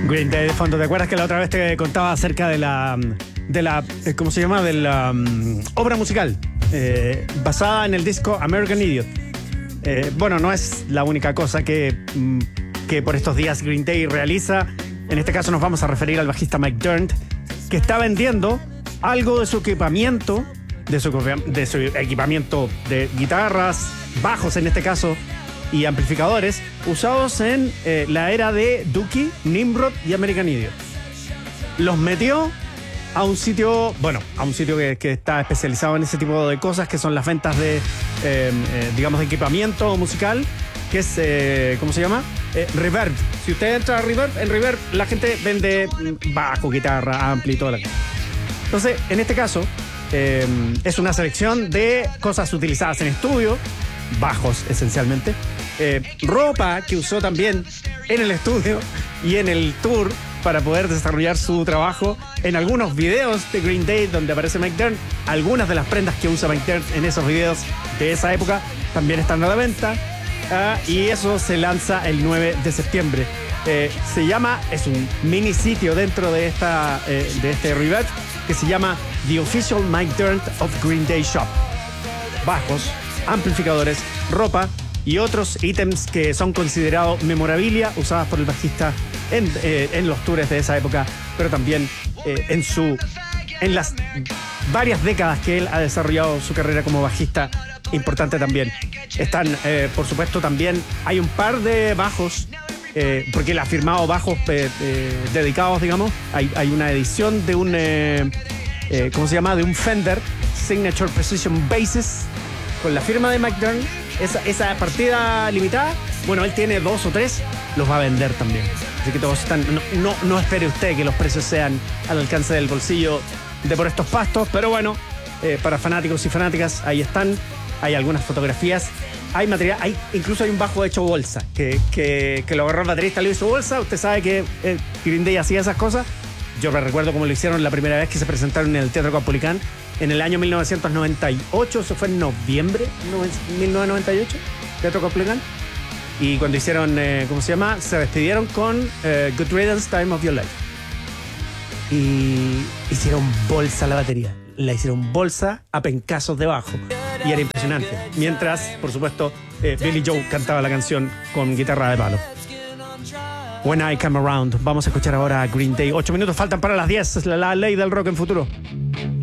Green Day de fondo. ¿Te acuerdas que la otra vez te contaba acerca de la ¿cómo se llama? De la obra musical basada en el disco American Idiot? Bueno, no es la única cosa que por estos días Green Day realiza. En este caso nos vamos a referir al bajista Mike Dirnt, que está vendiendo algo de su equipamiento, de su equipamiento de guitarras, bajos en este caso, y amplificadores usados en la era de Dookie, Nimrod y American Idiot. Los metió a un sitio, que está especializado en ese tipo de cosas, que son las ventas de, digamos, de equipamiento musical, que es, ¿cómo se llama? Reverb. Si usted entra a Reverb, en Reverb la gente vende bajo, guitarra, ampli y toda la cosa. Entonces, en este caso, es una selección de cosas utilizadas en estudio, bajos esencialmente, ropa que usó también en el estudio y en el tour para poder desarrollar su trabajo. En algunos videos de Green Day donde aparece Mike Dirnt, algunas de las prendas que usa Mike Dirnt en esos videos de esa época también están a la venta, y eso se lanza el 9 de septiembre. Se llama, es un mini sitio dentro de este Reverb que se llama The Official Mike Dirnt of Green Day Shop. Bajos, amplificadores, ropa y otros ítems que son considerados memorabilia usadas por el bajista en los tours de esa época, pero también en las varias décadas que él ha desarrollado su carrera como bajista. Importante también. Están, por supuesto, también hay un par de bajos, porque él ha firmado bajos dedicados, digamos. Hay una edición de un, ¿cómo se llama? De un Fender Signature Precision Basses con la firma de Mike Dirnt. Esa partida limitada, bueno, él tiene 2 o 3, los va a vender también. Así que todos están, no espere usted que los precios sean al alcance del bolsillo de por estos pastos, pero bueno, para fanáticos y fanáticas, ahí están. Hay algunas fotografías, hay material, incluso hay un bajo hecho bolsa, que lo agarró el baterista, lo hizo bolsa. Usted sabe que Green Day hacía esas cosas. Yo me recuerdo cómo lo hicieron la primera vez que se presentaron en el Teatro Caupolicán en el año 1998, eso fue en noviembre de 1998, Teatro Caupolicán. Y cuando hicieron, ¿cómo se llama? Se despidieron con Good Riddance, Time of Your Life. Y hicieron bolsa la batería. La hicieron bolsa a pencazos de bajo. Y era impresionante. Mientras, por supuesto, Billy Joe cantaba la canción con guitarra de palo. When I Come Around. Vamos a escuchar ahora a Green Day. 8 minutos faltan para las 10. Es la ley del rock en futuro.